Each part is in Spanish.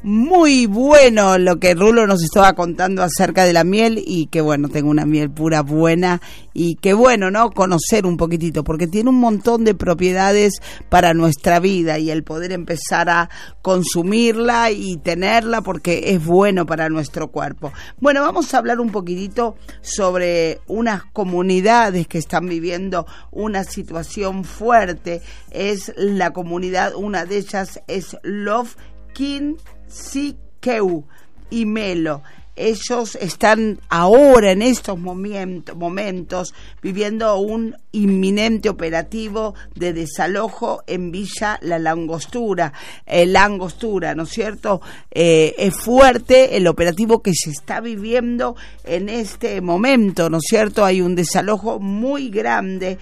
Muy bueno lo que Rulo nos estaba contando acerca de la miel, y que bueno, tengo una miel pura buena, y que bueno, ¿no? Conocer un poquitito, porque tiene un montón de propiedades para nuestra vida, y el poder empezar a consumirla y tenerla porque es bueno para nuestro cuerpo. Bueno, vamos a hablar un poquitito sobre unas comunidades que están viviendo una situación fuerte. Es la comunidad, una de ellas es Love King Siqueu y Melo. Ellos están ahora en estos momentos viviendo un inminente operativo de desalojo en Villa La Langostura, ¿no es cierto? Es fuerte el operativo que se está viviendo en este momento, ¿no es cierto? Hay un desalojo muy grande,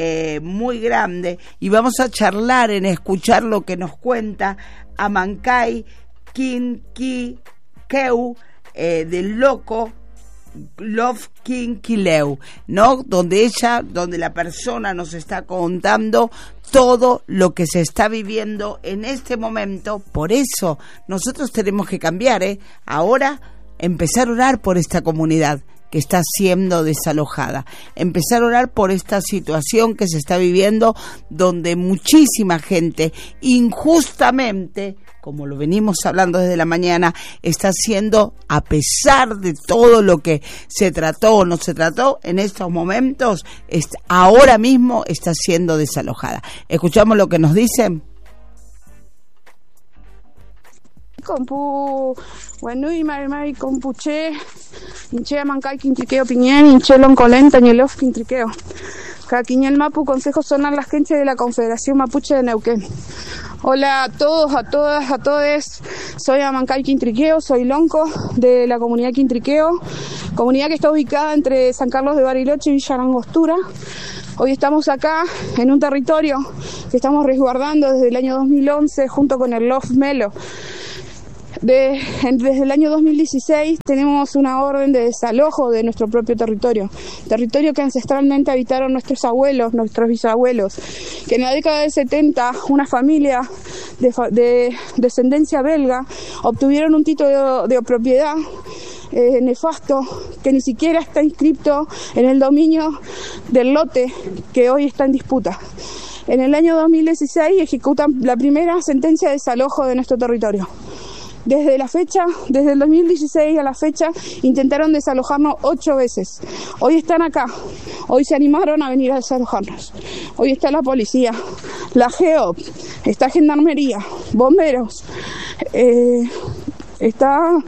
y vamos a charlar en escuchar lo que nos cuenta Amancay Quinquileu, del loco Love Quinquileu, ¿no? Donde la persona nos está contando todo lo que se está viviendo en este momento. Por eso nosotros tenemos que cambiar, ahora empezar a orar por esta comunidad que está siendo desalojada, empezar a orar por esta situación que se está viviendo, donde muchísima gente injustamente, como lo venimos hablando desde la mañana, está siendo, a pesar de todo lo que se trató o no se trató, en estos momentos, ahora mismo está siendo desalojada. Escuchamos lo que nos dicen. Compu, bueno, y mari compuche, hinche Amancay Quintriqueo Piñén, hinche Loncolenta, Ñelof Quintriqueo. Caquiñel Mapu, Consejo Zonal La Gente de la Confederación Mapuche de Neuquén. Hola a todos, a todas, a todes. Soy Amancay Quintriqueo, soy lonco de la comunidad Quintriqueo, comunidad que está ubicada entre San Carlos de Bariloche y Villa Langostura. Hoy estamos acá en un territorio que estamos resguardando desde el año 2011 junto con el Love Melo. Desde el año 2016 tenemos una orden de desalojo de nuestro propio territorio que ancestralmente habitaron nuestros abuelos, nuestros bisabuelos, que en la década del 70 una familia de descendencia belga obtuvieron un título de propiedad nefasto que ni siquiera está inscrito en el dominio del lote que hoy está en disputa. En el año 2016 ejecutan la primera sentencia de desalojo de nuestro territorio. Desde el 2016 a la fecha, intentaron desalojarnos 8 veces. Hoy están acá, hoy se animaron a venir a desalojarnos. Hoy está la policía, la GEOP, está Gendarmería, bomberos, están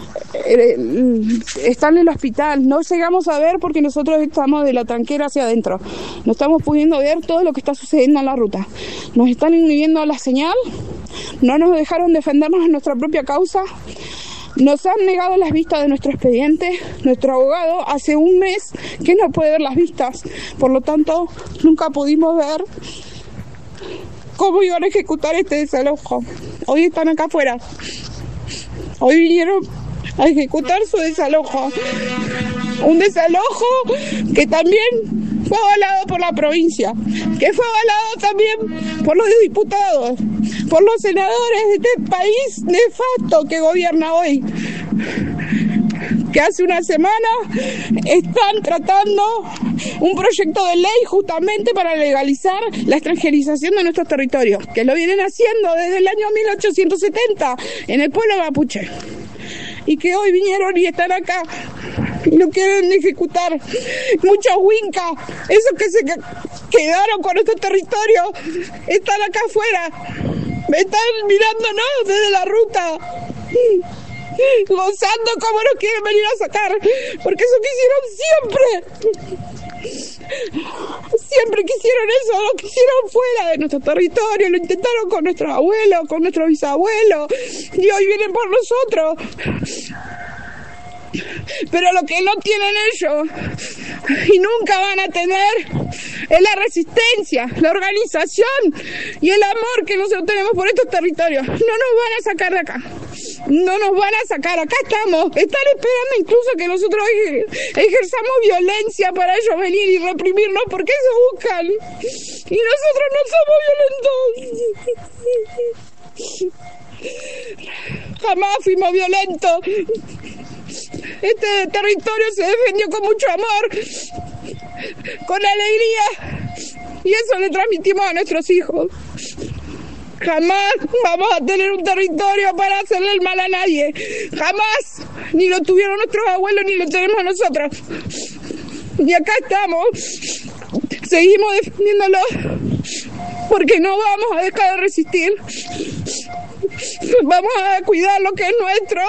en el hospital. No llegamos a ver porque nosotros estamos de la tranquera hacia adentro. No estamos pudiendo ver todo lo que está sucediendo en la ruta. Nos están inhibiendo la señal, no nos dejaron defendernos en nuestra propia causa, nos han negado las vistas de nuestro expediente. Nuestro abogado hace un mes que no puede ver las vistas, por lo tanto nunca pudimos ver cómo iban a ejecutar este desalojo. Hoy están acá afuera, hoy vinieron a ejecutar su desalojo. Un desalojo que también fue avalado por la provincia, que fue avalado también por los diputados, por los senadores de este país nefasto que gobierna hoy, que hace una semana están tratando un proyecto de ley justamente para legalizar la extranjerización de nuestros territorios, que lo vienen haciendo desde el año 1870 en el pueblo mapuche, y que hoy vinieron y están acá y no quieren ejecutar. Muchos huincas, esos que se quedaron con nuestro territorio, están acá afuera, están mirándonos desde la ruta, gozando como nos quieren venir a sacar, porque eso que hicieron siempre quisieron eso, lo quisieron fuera de nuestro territorio, lo intentaron con nuestros abuelos, con nuestros bisabuelos, y hoy vienen por nosotros. Pero lo que no tienen ellos y nunca van a tener es la resistencia, la organización y el amor que nosotros tenemos por estos territorios. No nos van a sacar de acá, no nos van a sacar, acá estamos. Están esperando incluso que nosotros ejerzamos violencia para ellos venir y reprimirnos, porque eso buscan, y nosotros no somos violentos. jamás fuimos violentos. Este territorio se defendió con mucho amor, con alegría, y eso le transmitimos a nuestros hijos. Jamás vamos a tener un territorio para hacerle el mal a nadie. Jamás. Ni lo tuvieron nuestros abuelos, ni lo tenemos nosotros. Y acá estamos. Seguimos defendiéndolo, porque no vamos a dejar de resistir. Vamos a cuidar lo que es nuestro,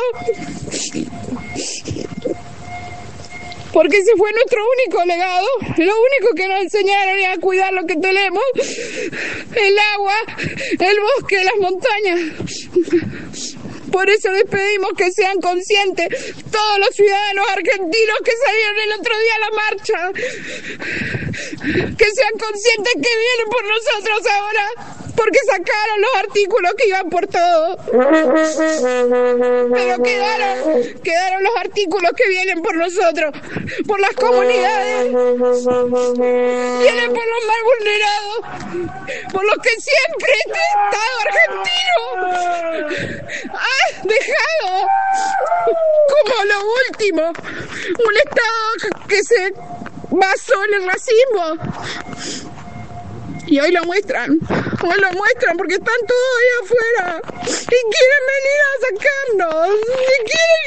porque ese fue nuestro único legado. Lo único que nos enseñaron es a cuidar lo que tenemos: el agua, el bosque, las montañas. Por eso les pedimos que sean conscientes todos los ciudadanos argentinos que salieron el otro día a la marcha, que sean conscientes que vienen por nosotros ahora, porque sacaron los artículos que iban por todo. Pero quedaron los artículos que vienen por nosotros, por las comunidades, vienen por los más vulnerados, por los que siempre este Estado argentino ha dejado como lo último, un Estado que se basó en el racismo. Y hoy lo muestran porque están todos ahí afuera y quieren venir a sacarnos, y quieren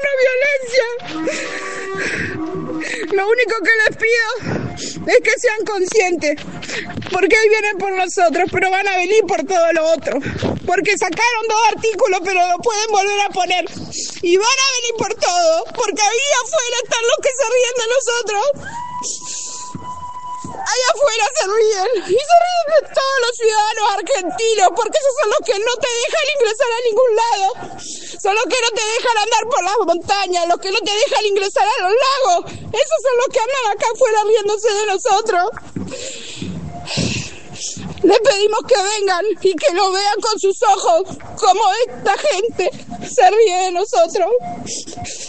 generar violencia. Lo único que les pido es que sean conscientes, porque hoy vienen por nosotros, pero van a venir por todo lo otro, porque sacaron 2 artículos, pero lo pueden volver a poner, y van a venir por todo, porque ahí afuera están los que se ríen de nosotros. Allá afuera se ríen, y se ríen de todos los ciudadanos argentinos, porque esos son los que no te dejan ingresar a ningún lado, son los que no te dejan andar por las montañas, los que no te dejan ingresar a los lagos. Esos son los que andan acá afuera riéndose de nosotros. Les pedimos que vengan y que lo vean con sus ojos, como esta gente se ríe de nosotros.